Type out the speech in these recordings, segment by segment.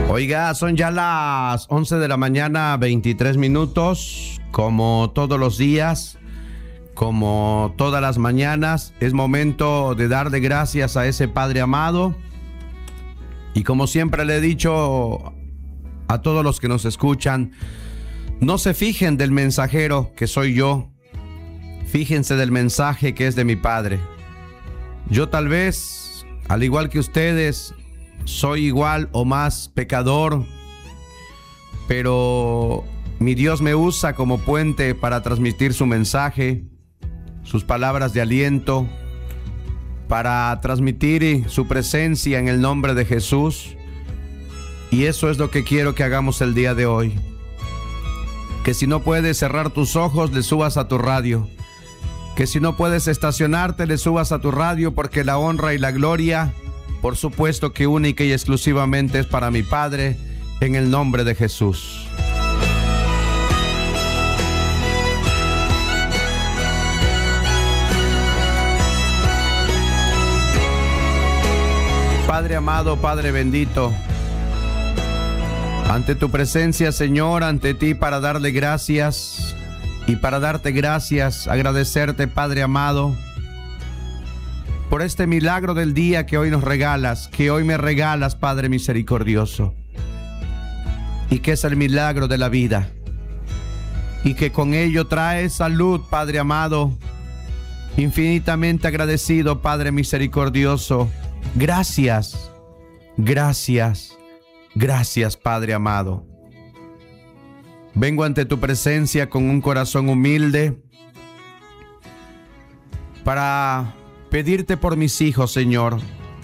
Oiga, son ya las 11 de la mañana, 23 minutos. Como todos los días, como todas las mañanas, es momento de darle gracias a ese Padre amado. Y como siempre le he dicho a todos los que nos escuchan, no se fijen del mensajero que soy yo, fíjense del mensaje que es de mi Padre. Yo tal vez, al igual que ustedes, soy igual o más pecador, pero mi Dios me usa como puente para transmitir su mensaje, sus palabras de aliento, para transmitir su presencia en el nombre de Jesús. Y eso es lo que quiero que hagamos el día de hoy. Que si no puedes cerrar tus ojos, le subas a tu radio. Que si no puedes estacionarte, le subas a tu radio, porque la honra y la gloria, por supuesto que única y exclusivamente es para mi Padre, en el nombre de Jesús. Padre amado, Padre bendito, ante tu presencia, Señor, ante ti para darle gracias y para darte gracias, agradecerte, Padre amado, por este milagro del día que hoy nos regalas, que hoy me regalas, Padre misericordioso, y que es el milagro de la vida, y que con ello trae salud, Padre amado, infinitamente agradecido, Padre misericordioso. Gracias, gracias, gracias, Padre amado. Vengo ante tu presencia con un corazón humilde para pedirte por mis hijos, Señor.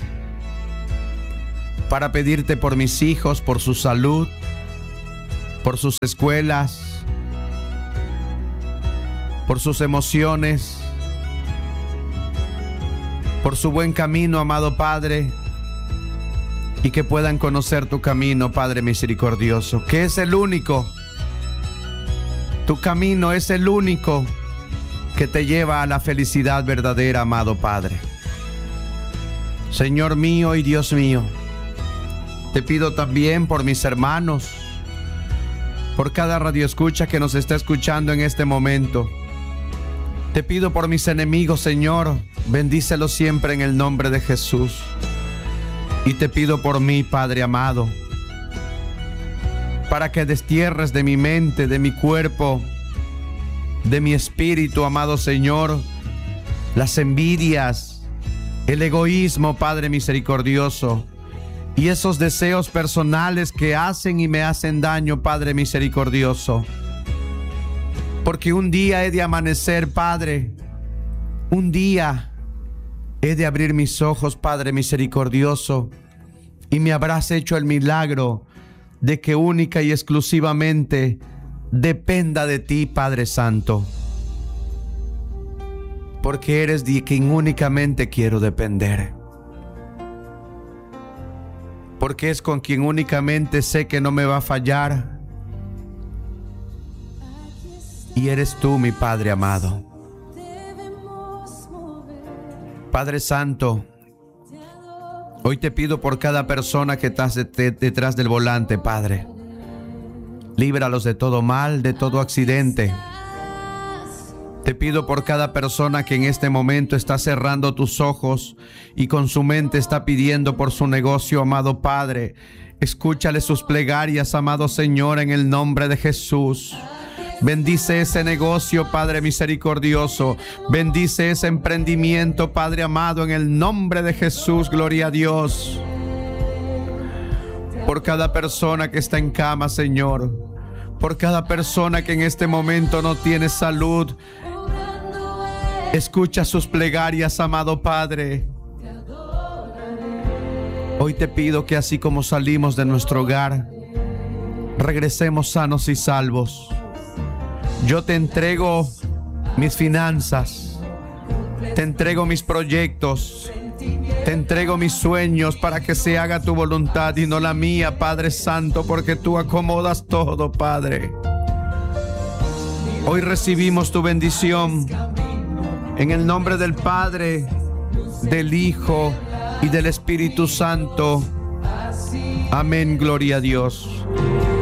Para pedirte por mis hijos, por su salud, por sus escuelas, por sus emociones, por su buen camino, amado Padre, y que puedan conocer tu camino, Padre misericordioso, que es el único. Tu camino es el único que te lleva a la felicidad verdadera, amado Padre. Señor mío y Dios mío, te pido también por mis hermanos, por cada radioescucha que nos está escuchando en este momento. Te pido por mis enemigos, Señor, bendícelos siempre en el nombre de Jesús. Y te pido por mí, Padre amado, para que destierres de mi mente, de mi cuerpo, de mi espíritu, amado Señor, las envidias, el egoísmo, Padre misericordioso, y esos deseos personales que hacen y me hacen daño, Padre misericordioso. Porque un día he de amanecer, Padre, un día he de abrir mis ojos, Padre misericordioso, y me habrás hecho el milagro de que única y exclusivamente dependa de ti, Padre Santo, porque eres de quien únicamente quiero depender, porque es con quien únicamente sé que no me va a fallar, y eres tú, mi Padre amado. Padre Santo, hoy te pido por cada persona que está detrás del volante, Padre. Líbralos de todo mal, de todo accidente. Te pido por cada persona que en este momento está cerrando tus ojos y con su mente está pidiendo por su negocio, amado Padre. Escúchale sus plegarias, amado Señor, en el nombre de Jesús. Bendice ese negocio, Padre misericordioso. Bendice ese emprendimiento, Padre amado, en el nombre de Jesús. Gloria a Dios. Por cada persona que está en cama, Señor. Por cada persona que en este momento no tiene salud. Escucha sus plegarias, amado Padre. Hoy te pido que así como salimos de nuestro hogar, regresemos sanos y salvos. Yo te entrego mis finanzas, te entrego mis proyectos, te entrego mis sueños para que se haga tu voluntad y no la mía, Padre Santo, porque tú acomodas todo, Padre. Hoy recibimos tu bendición en el nombre del Padre, del Hijo y del Espíritu Santo. Amén, gloria a Dios.